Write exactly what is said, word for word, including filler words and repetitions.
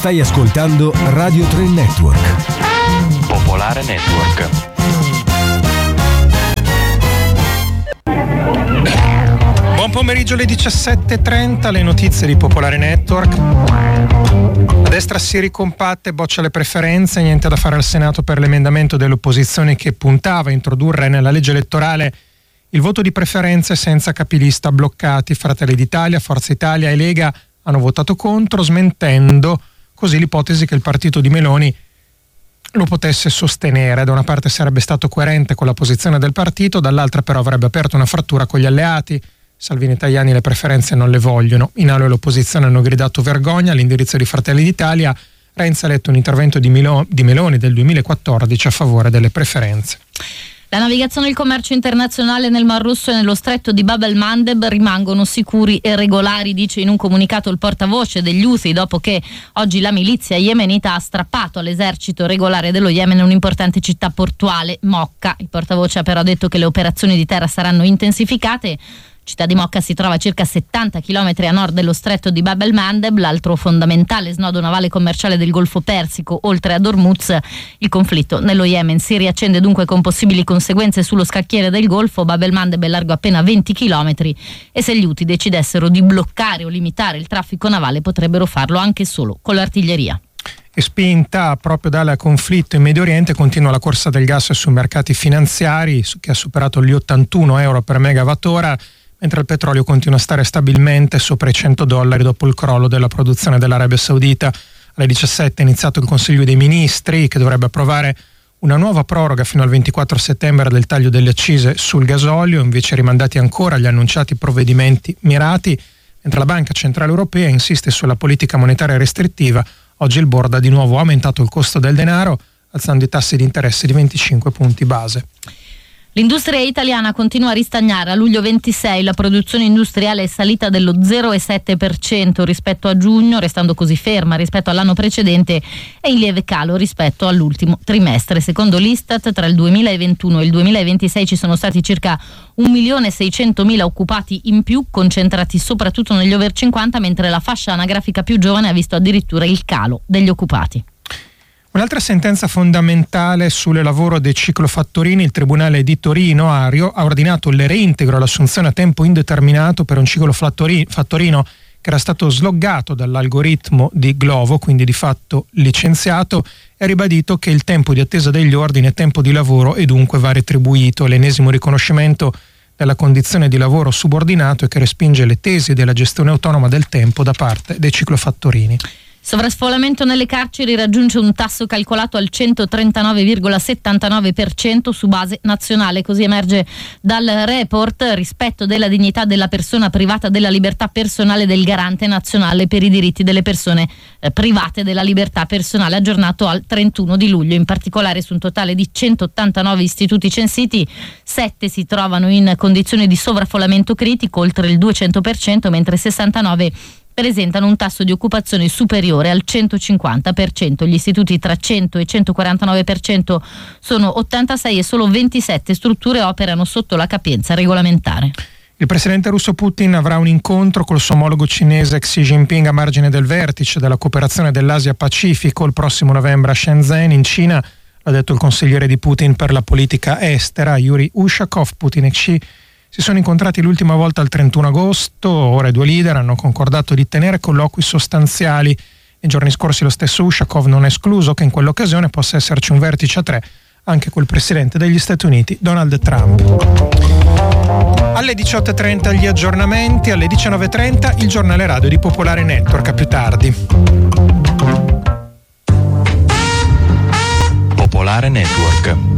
Stai ascoltando Radio tre Network. Popolare Network. Buon pomeriggio alle diciassette e trenta, le notizie di Popolare Network. La destra si ricompatta e boccia le preferenze, niente da fare al Senato per l'emendamento dell'opposizione che puntava a introdurre nella legge elettorale il voto di preferenze senza capilista bloccati. Fratelli d'Italia, Forza Italia e Lega hanno votato contro, smentendo così l'ipotesi che il partito di Meloni lo potesse sostenere. Da una parte sarebbe stato coerente con la posizione del partito, dall'altra però avrebbe aperto una frattura con gli alleati. Salvini e Tajani le preferenze non le vogliono. In aula l'opposizione hanno gridato vergogna all'indirizzo di Fratelli d'Italia. Renzi ha letto un intervento di, Milo- di Meloni del duemilaquattordici a favore delle preferenze. La navigazione e il commercio internazionale nel Mar Rosso e nello stretto di Bab el-Mandeb rimangono sicuri e regolari, dice in un comunicato il portavoce degli Houthi, dopo che oggi la milizia yemenita ha strappato all'esercito regolare dello Yemen un'importante città portuale, Mocca. Il portavoce ha però detto che le operazioni di terra saranno intensificate. Città di Mocca si trova a circa settanta chilometri a nord dello stretto di Bab el-Mandeb, l'altro fondamentale snodo navale commerciale del Golfo Persico, oltre ad Hormuz. Il conflitto nello Yemen si riaccende dunque con possibili conseguenze sullo scacchiere del Golfo. Bab el-Mandeb è largo appena venti chilometri e se gli Houthi decidessero di bloccare o limitare il traffico navale potrebbero farlo anche solo con l'artiglieria. E spinta proprio dal conflitto in Medio Oriente continua la corsa del gas sui mercati finanziari, che ha superato gli ottantuno euro per megawattora, mentre il petrolio continua a stare stabilmente sopra i cento dollari dopo il crollo della produzione dell'Arabia Saudita. Alle diciassette è iniziato il Consiglio dei Ministri, che dovrebbe approvare una nuova proroga fino al ventiquattro settembre del taglio delle accise sul gasolio, invece rimandati ancora gli annunciati provvedimenti mirati, mentre la Banca Centrale Europea insiste sulla politica monetaria restrittiva. Oggi il board ha di nuovo aumentato il costo del denaro, alzando i tassi di interesse di venticinque punti base. L'industria italiana continua a ristagnare. A luglio ventisei la produzione industriale è salita dello zero virgola sette per cento rispetto a giugno, restando così ferma rispetto all'anno precedente e in lieve calo rispetto all'ultimo trimestre. Secondo l'Istat, tra il duemilaventuno e il duemilaventisei ci sono stati circa un milione e seicentomila occupati in più, concentrati soprattutto negli over cinquanta, mentre la fascia anagrafica più giovane ha visto addirittura il calo degli occupati. Un'altra sentenza fondamentale sul lavoro dei ciclofattorini. Il Tribunale di Torino ha, rio- ha ordinato il reintegro all'assunzione a tempo indeterminato per un ciclofattorino che era stato sloggato dall'algoritmo di Glovo, quindi di fatto licenziato, e ha ribadito che il tempo di attesa degli ordini è tempo di lavoro e dunque va retribuito. L'ennesimo riconoscimento della condizione di lavoro subordinato e che respinge le tesi della gestione autonoma del tempo da parte dei ciclofattorini. Sovraffollamento nelle carceri raggiunge un tasso calcolato al centotrentanove virgola settantanove per cento su base nazionale, così emerge dal report Rispetto della dignità della persona privata della libertà personale del Garante nazionale per i diritti delle persone eh, private della libertà personale, aggiornato al trentuno di luglio. In particolare, su un totale di centottantanove istituti censiti, sette si trovano in condizioni di sovraffollamento critico, oltre il duecento per cento, mentre sessantanove presentano un tasso di occupazione superiore al centocinquanta per cento. Gli istituti tra cento e centoquarantanove per cento sono ottantasei e solo ventisette strutture operano sotto la capienza regolamentare. Il presidente russo Putin avrà un incontro col suo omologo cinese Xi Jinping a margine del vertice della cooperazione dell'Asia-Pacifico il prossimo novembre a Shenzhen, in Cina. L'ha detto il consigliere di Putin per la politica estera, Yuri Ushakov. Putin e Xi si sono incontrati l'ultima volta il trentuno agosto, ora i due leader hanno concordato di tenere colloqui sostanziali. Nei giorni scorsi lo stesso Ushakov non ha escluso che in quell'occasione possa esserci un vertice a tre anche col presidente degli Stati Uniti, Donald Trump. Alle diciotto e trenta gli aggiornamenti, alle diciannove e trenta il giornale radio di Popolare Network, a più tardi. Popolare Network.